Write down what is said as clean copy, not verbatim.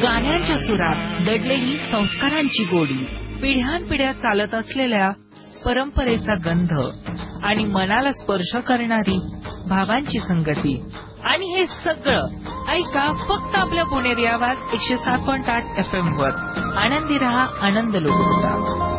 गाण्यांच्या सुरात दडलेली संस्कारांची गोडी, पिढ्यानपिढ्या चालत असलेल्या परंपरेचा गंध आणि मनाला स्पर्श करणारी भावांची संगती. आणि हे सगळं ऐका फक्त आपल्या पुणेरी आवाज 107.8 FM वर. आनंदी रहा, आनंद लुटून.